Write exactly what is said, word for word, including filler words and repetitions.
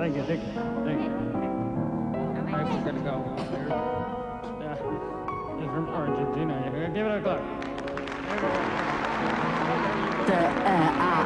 Thank you, thank you, thank you. I'm actually gonna go. Yeah, he's from Argentina. Give it a clap. The